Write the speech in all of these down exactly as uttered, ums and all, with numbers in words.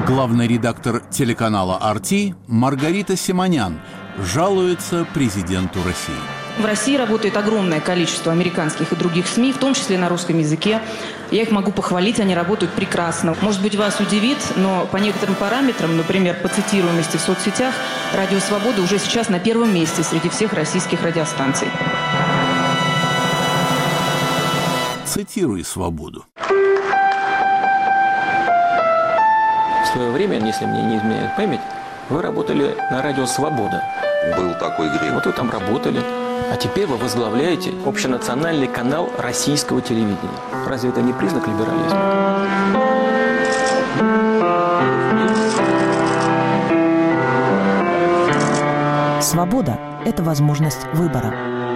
Главный редактор телеканала эр ти Маргарита Симонян жалуется президенту России. В России работает огромное количество американских и других СМИ, в том числе на русском языке. Я их могу похвалить, они работают прекрасно. Может быть, вас удивит, но по некоторым параметрам, например, по цитируемости в соцсетях, «Радио Свобода» уже сейчас на первом месте среди всех российских радиостанций. Цитируй «Свободу». В свое время, если мне не изменяет память, вы работали на радио «Свобода». Был такой грех. Вот вы там работали. А теперь вы возглавляете общенациональный канал российского телевидения. Разве это не признак либерализма? Свобода – это возможность выбора.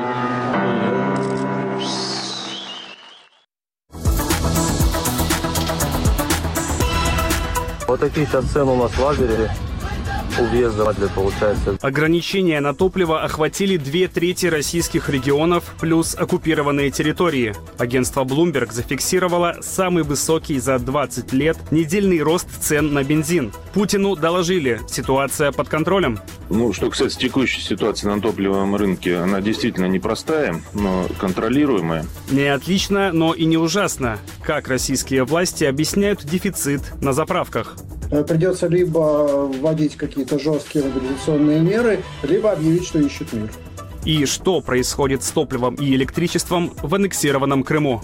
Вот такие сейчас цены у нас в лагере. У въезда получается. Ограничения на топливо охватили две трети российских регионов плюс оккупированные территории. Агентство Bloomberg зафиксировало самый высокий за двадцать лет недельный рост цен на бензин. Путину доложили, ситуация под контролем. Ну, что касается текущей ситуации на топливном рынке, она действительно непростая, но контролируемая. Не отлично, но и не ужасно. Как российские власти объясняют дефицит на заправках? Придется либо вводить какие-то жесткие мобилизационные меры, либо объявить, что ищут мир. И что происходит с топливом и электричеством в аннексированном Крыму?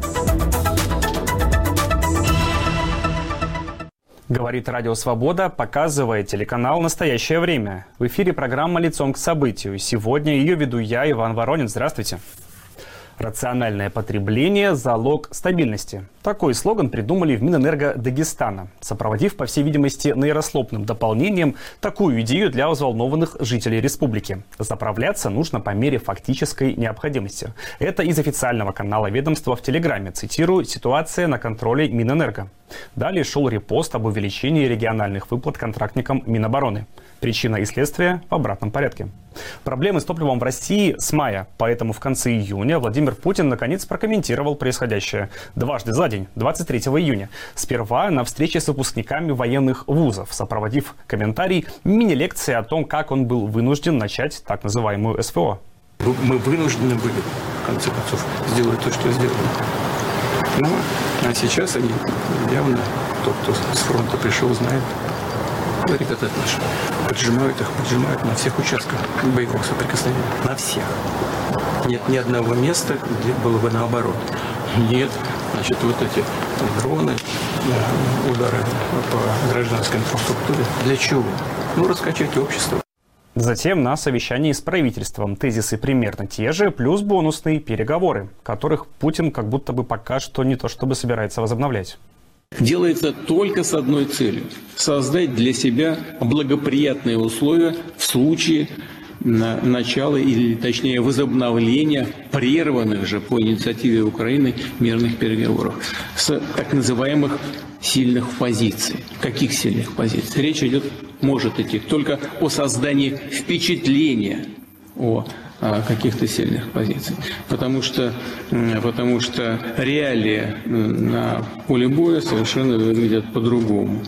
Говорит Радио Свобода, показывает телеканал «Настоящее время». В эфире программа «Лицом к событию». Сегодня ее веду я, Иван Воронин. Здравствуйте. Рациональное потребление – залог стабильности. Такой слоган придумали в Минэнерго Дагестана, сопроводив, по всей видимости, нейрослопным дополнением такую идею для взволнованных жителей республики. Заправляться нужно по мере фактической необходимости. Это из официального канала ведомства в Телеграме. Цитирую: «Ситуация на контроле Минэнерго». Далее шел репост об увеличении региональных выплат контрактникам Минобороны. Причина и следствие в обратном порядке. Проблемы с топливом в России с мая, поэтому в конце июня Владимир Путин наконец прокомментировал происходящее. Дважды за день, двадцать третьего июня. Сперва на встрече с выпускниками военных вузов, сопроводив комментарий мини-лекции о том, как он был вынужден начать так называемую СВО. Мы вынуждены были, в конце концов, сделать то, что сделали. Ну, а сейчас они явно, тот, кто с фронта пришел, знает, ребята наши поджимают их, поджимают на всех участках боевого соприкосновения. На всех. Нет ни одного места, где было бы наоборот. Нет, значит, вот эти дроны, удары по гражданской инфраструктуре. Для чего? Ну, раскачать общество. Затем на совещании с правительством тезисы примерно те же, плюс бонусные переговоры, которых Путин как будто бы пока что не то чтобы собирается возобновлять. Делается только с одной целью – создать для себя благоприятные условия в случае начала или, точнее, возобновления прерванных же по инициативе Украины мирных переговоров с так называемых сильных позиций. Каких сильных позиций? Речь идет, может идти только о создании впечатления о каких-то сильных позиций. Потому что, потому что реалии на поле боя совершенно выглядят по-другому.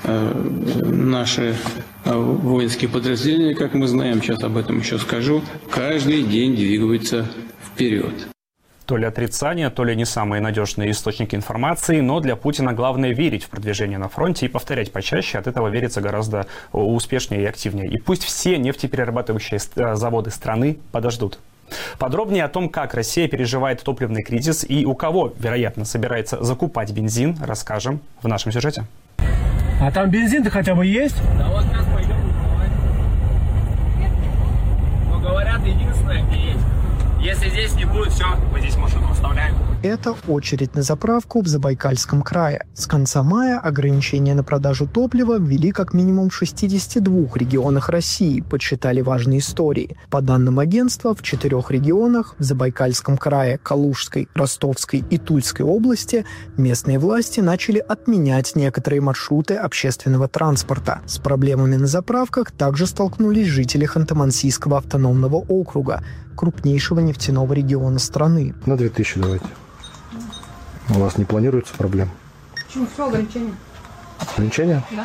Наши воинские подразделения, как мы знаем, сейчас об этом еще скажу, каждый день двигаются вперед. То ли отрицание, то ли не самые надежные источники информации, но для Путина главное верить в продвижение на фронте и повторять почаще. От этого верится гораздо успешнее и активнее. И пусть все нефтеперерабатывающие заводы страны подождут. Подробнее о том, как Россия переживает топливный кризис и у кого, вероятно, собирается закупать бензин, расскажем в нашем сюжете. А там бензин-то хотя бы есть? Да вот сейчас пойдем узнавать. Но говорят, единственное, где есть. Если здесь не будет, все, мы здесь машину оставляем. Это очередь на заправку в Забайкальском крае. С конца мая ограничения на продажу топлива ввели как минимум в шестидесяти двух регионах России, подсчитали важные истории. По данным агентства, в четырех регионах – в Забайкальском крае, Калужской, Ростовской и Тульской области – местные власти начали отменять некоторые маршруты общественного транспорта. С проблемами на заправках также столкнулись жители Ханты-Мансийского автономного округа, крупнейшего нефтяного региона страны. На две тысячи давайте. У вас не планируется проблем? Почему? Все, ограничения. Ограничения? Да.